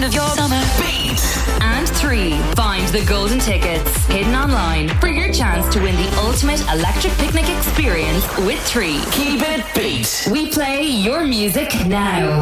sound of your summer. Beat. And 3. Find the golden tickets hidden online for your chance to win the ultimate electric picnic experience with 3. Keep it beat. We play your music now.